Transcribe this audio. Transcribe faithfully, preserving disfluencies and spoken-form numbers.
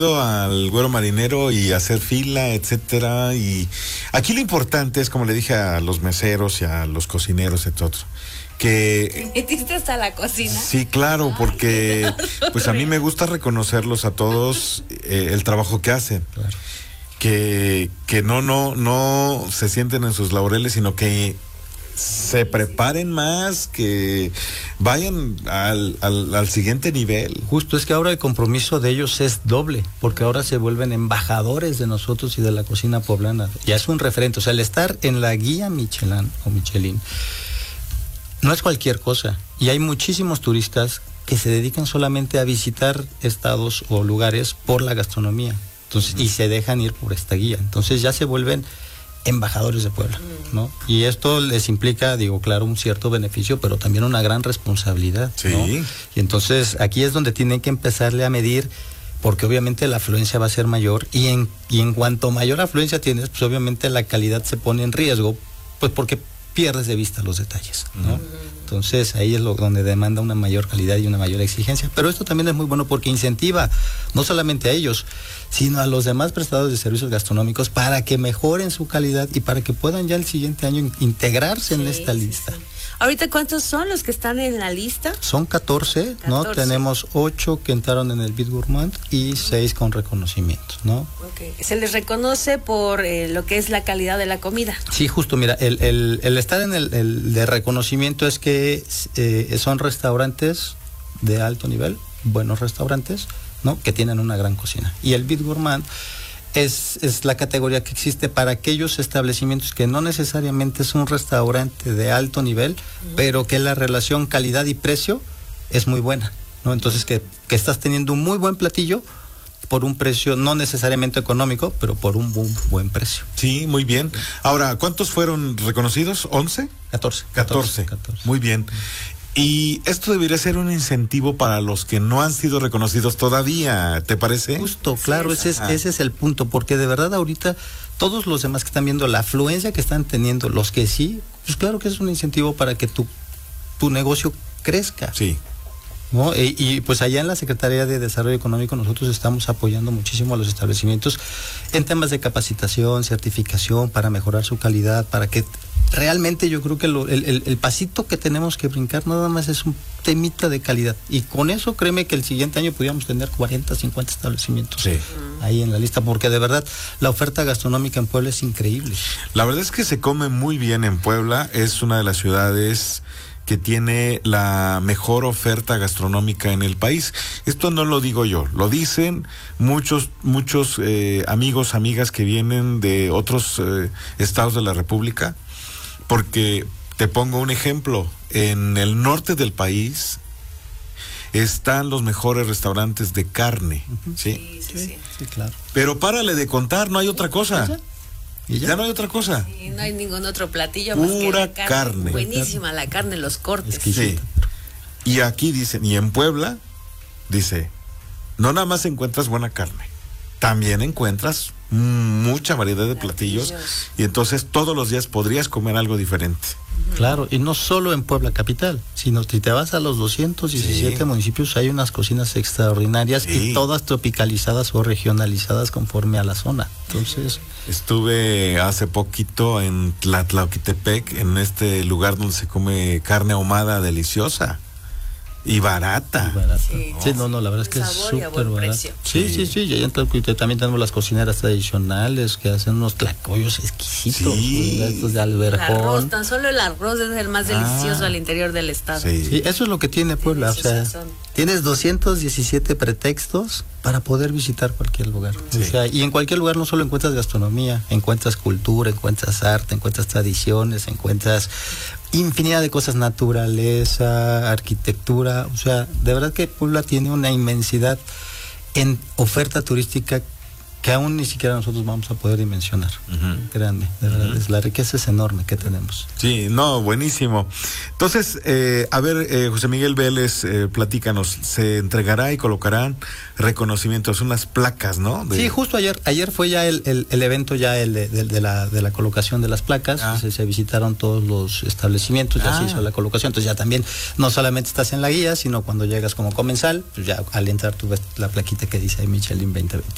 al Güero Marinero y hacer fila, etcétera, y aquí lo importante es, como le dije a los meseros y a los cocineros, etcétera, que metiste hasta la cocina. Sí, claro, porque pues a mí me gusta reconocerlos a todos eh, el trabajo que hacen. Claro. Que, que no, no, no se sienten en sus laureles, sino que se preparen más, que vayan al, al, al siguiente nivel. Justo, es que ahora el compromiso de ellos es doble, porque ahora se vuelven embajadores de nosotros y de la cocina poblana. Ya es un referente, o sea, el estar en la guía Michelin o Michelin no es cualquier cosa. Y hay muchísimos turistas que se dedican solamente a visitar estados o lugares por la gastronomía. Entonces, uh-huh. y se dejan ir por esta guía. Entonces ya se vuelven embajadores de Puebla, ¿no? Y esto les implica, digo, claro, un cierto beneficio, pero también una gran responsabilidad, sí. ¿no? Y entonces aquí es donde tienen que empezarle a medir, porque obviamente la afluencia va a ser mayor, y en, y en cuanto mayor afluencia tienes, pues obviamente la calidad se pone en riesgo, pues porque pierdes de vista los detalles, ¿no? Uh-huh. Entonces ahí es lo donde demanda una mayor calidad y una mayor exigencia. Pero esto también es muy bueno porque incentiva no solamente a ellos, sino a los demás prestadores de servicios gastronómicos para que mejoren su calidad y para que puedan ya el siguiente año integrarse sí, en esta lista. Sí, sí. Ahorita, ¿cuántos son los que están en la lista? Son catorce, ¿no? catorce. Tenemos ocho que entraron en el Bit Gourmand y seis con reconocimientos, ¿no? Okay. Se les reconoce por eh, lo que es la calidad de la comida. Sí, justo, mira, el, el, el estar en el, el de reconocimiento es que eh, son restaurantes de alto nivel, buenos restaurantes, ¿no? Que tienen una gran cocina. Y el Bit Gourmand Es, es la categoría que existe para aquellos establecimientos que no necesariamente es un restaurante de alto nivel, uh-huh. pero que la relación calidad y precio es muy buena, ¿no? Entonces que, que estás teniendo un muy buen platillo por un precio no necesariamente económico, pero por un buen, buen precio. Sí, muy bien. Ahora, ¿cuántos fueron reconocidos? ¿once? catorce. catorce. catorce. Muy bien. Y esto debería ser un incentivo para los que no han sido reconocidos todavía, ¿te parece? Justo, claro, ese es, ese es el punto, porque de verdad ahorita todos los demás que están viendo la afluencia que están teniendo, los que sí, pues claro que es un incentivo para que tu, tu negocio crezca. Sí. ¿No? Y, y pues allá en la Secretaría de Desarrollo Económico nosotros estamos apoyando muchísimo a los establecimientos en temas de capacitación, certificación, para mejorar su calidad, para que realmente yo creo que lo, el, el, el pasito que tenemos que brincar nada más es un temita de calidad, y con eso créeme que el siguiente año podríamos tener cuarenta, cincuenta establecimientos sí. ahí en la lista, porque de verdad la oferta gastronómica en Puebla es increíble. La verdad es que se come muy bien en Puebla, es una de las ciudades que tiene la mejor oferta gastronómica en el país. Esto no lo digo yo, lo dicen muchos muchos eh, amigos, amigas que vienen de otros eh, estados de la República, porque te pongo un ejemplo, en el norte del país están los mejores restaurantes de carne, uh-huh. ¿sí? Sí, sí, sí. Sí, claro. Pero párale de contar, no hay otra cosa. ¿Y ya? ya no hay otra cosa. Sí, no hay ningún otro platillo Pura más que la carne. carne. Buenísima la carne, los cortes. Sí. Y aquí dicen, y en Puebla, dice, no nada más encuentras buena carne, también encuentras mucha variedad de platillos, platillos, y entonces todos los días podrías comer algo diferente. Claro, y no solo en Puebla capital, sino si te vas a los doscientos diecisiete sí. municipios, hay unas cocinas extraordinarias sí. y todas tropicalizadas o regionalizadas conforme a la zona. Entonces, estuve hace poquito en Tlatlauquitepec, en este lugar donde se come carne ahumada deliciosa. Y barata. Y barata. Sí, sí, no, no, la verdad es que es súper barata. Sí, sí, sí, sí, y allá en Tlatlauquitepec también tenemos las cocineras tradicionales que hacen unos tlacoyos exquisitos. Sí. Estos de alberjón. El arroz, tan solo el arroz es el más delicioso ah, al interior del estado. Sí. sí, eso es lo que tiene Puebla, o sea, tienes doscientos diecisiete pretextos para poder visitar cualquier lugar. Sí. O sea, y en cualquier lugar no solo encuentras gastronomía, encuentras cultura, encuentras arte, encuentras tradiciones, encuentras infinidad de cosas, naturaleza, arquitectura, o sea, de verdad que Puebla tiene una inmensidad en oferta turística que aún ni siquiera nosotros vamos a poder dimensionar. Uh-huh. Grande, de verdad, uh-huh. es, la riqueza es enorme que tenemos. Sí, no, buenísimo. Entonces, eh, a ver, eh, José Miguel Vélez, eh, platícanos, se entregará y colocarán reconocimientos, unas placas, ¿no? De... Sí, justo ayer, ayer fue ya el, el, el evento ya el de, de, de, la, de la colocación de las placas, ah. se, se visitaron todos los establecimientos, ya ah. se hizo la colocación, entonces ya también no solamente estás en la guía, sino cuando llegas como comensal, pues ya al entrar tú ves la plaquita que dice Michelin veinte veintiuno.